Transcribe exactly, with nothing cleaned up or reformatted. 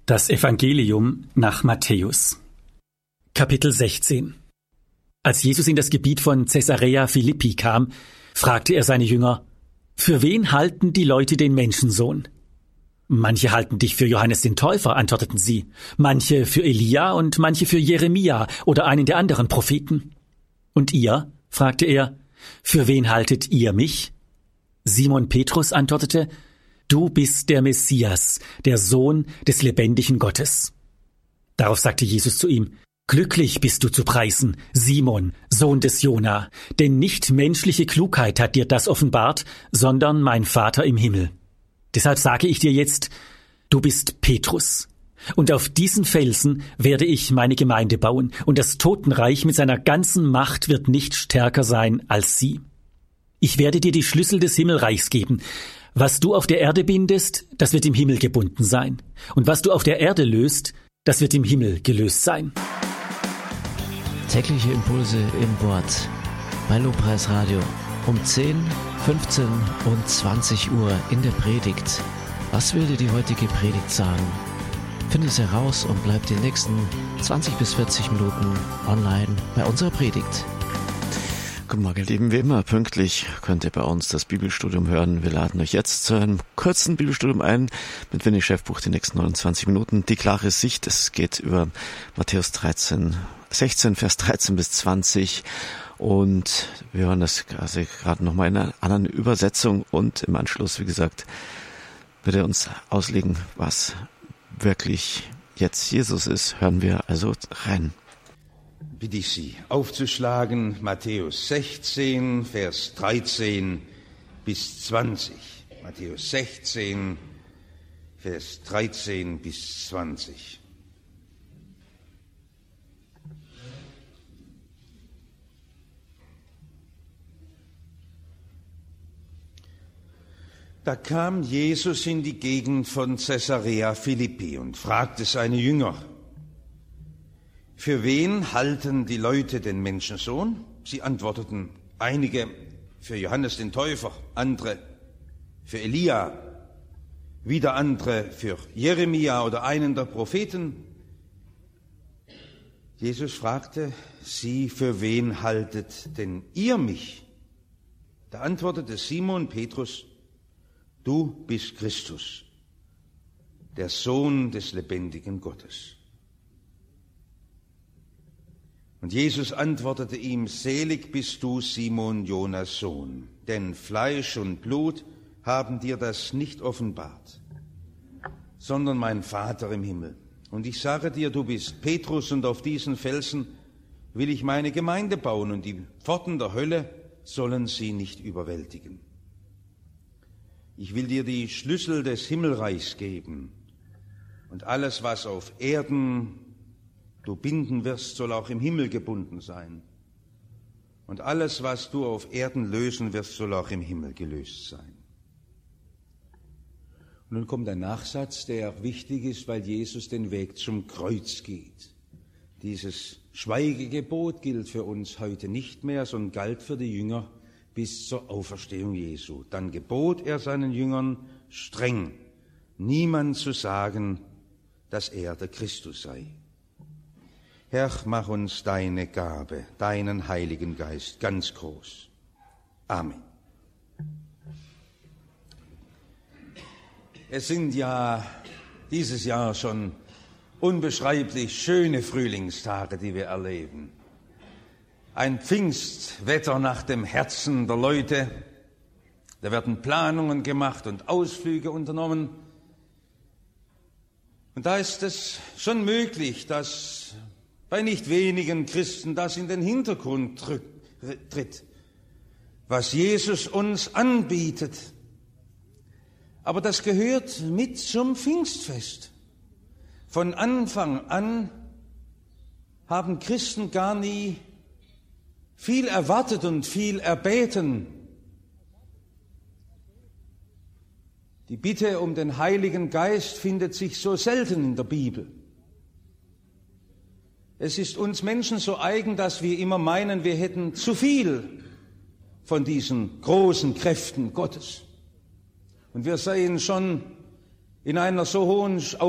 Das Evangelium nach Matthäus. Kapitel sechzehn. Als Jesus in das Gebiet von Caesarea Philippi kam, fragte er seine Jünger: Für wen halten die Leute den Menschensohn? Manche halten dich für Johannes den Täufer, antworteten sie, manche für Elia und manche für Jeremia oder einen der anderen Propheten. Und ihr? Fragte er, für wen haltet ihr mich? Simon Petrus antwortete: Du bist der Messias, der Sohn des lebendigen Gottes. Darauf sagte Jesus zu ihm: Glücklich bist du zu preisen, Simon, Sohn des Jona, denn nicht menschliche Klugheit hat dir das offenbart, sondern mein Vater im Himmel. Deshalb sage ich dir jetzt, du bist Petrus, und auf diesen Felsen werde ich meine Gemeinde bauen, und das Totenreich mit seiner ganzen Macht wird nicht stärker sein als sie. Ich werde dir die Schlüssel des Himmelreichs geben. Was du auf der Erde bindest, das wird im Himmel gebunden sein. Und was du auf der Erde löst, das wird im Himmel gelöst sein. Tägliche Impulse im Wort bei Lobpreis Radio um zehn, fünfzehn und zwanzig Uhr in der Predigt. Was will dir die heutige Predigt sagen? Finde es heraus und bleib die nächsten zwanzig bis vierzig Minuten online bei unserer Predigt. Guten Morgen, ihr Lieben. Wie immer, pünktlich könnt ihr bei uns das Bibelstudium hören. Wir laden euch jetzt zu einem kurzen Bibelstudium ein mit Winnie Schäfbuch, die nächsten neunundzwanzig Minuten. Die klare Sicht, es geht über Matthäus dreizehn, sechzehn, Vers dreizehn bis zwanzig. Und wir hören das also gerade nochmal in einer anderen Übersetzung. Und im Anschluss, wie gesagt, wird er uns auslegen, was wirklich jetzt Jesus ist. Hören wir also rein. Bitte ich Sie, aufzuschlagen, Matthäus sechzehn, Vers dreizehn bis zwanzig. Matthäus sechzehn, Vers dreizehn bis zwanzig. Da kam Jesus in die Gegend von Caesarea Philippi und fragte seine Jünger: Für wen halten die Leute den Menschensohn? Sie antworteten, einige für Johannes den Täufer, andere für Elia, wieder andere für Jeremia oder einen der Propheten. Jesus fragte sie: Für wen haltet denn ihr mich? Da antwortete Simon Petrus: Du bist Christus, der Sohn des lebendigen Gottes. Und Jesus antwortete ihm: Selig bist du, Simon, Jonas Sohn, denn Fleisch und Blut haben dir das nicht offenbart, sondern mein Vater im Himmel. Und ich sage dir, du bist Petrus, und auf diesen Felsen will ich meine Gemeinde bauen, und die Pforten der Hölle sollen sie nicht überwältigen. Ich will dir die Schlüssel des Himmelreichs geben, und alles, was auf Erden du binden wirst, soll auch im Himmel gebunden sein. Und alles, was du auf Erden lösen wirst, soll auch im Himmel gelöst sein. Und nun kommt ein Nachsatz, der wichtig ist, weil Jesus den Weg zum Kreuz geht. Dieses Schweigegebot gilt für uns heute nicht mehr, sondern galt für die Jünger bis zur Auferstehung Jesu. Dann gebot er seinen Jüngern streng, niemand zu sagen, dass er der Christus sei. Herr, mach uns deine Gabe, deinen Heiligen Geist ganz groß. Amen. Es sind ja dieses Jahr schon unbeschreiblich schöne Frühlingstage, die wir erleben. Ein Pfingstwetter nach dem Herzen der Leute. Da werden Planungen gemacht und Ausflüge unternommen. Und da ist es schon möglich, dass bei nicht wenigen Christen das in den Hintergrund tritt, was Jesus uns anbietet. Aber das gehört mit zum Pfingstfest. Von Anfang an haben Christen gar nie viel erwartet und viel erbeten. Die Bitte um den Heiligen Geist findet sich so selten in der Bibel. Es ist uns Menschen so eigen, dass wir immer meinen, wir hätten zu viel von diesen großen Kräften Gottes. Und wir seien schon in einer so hohen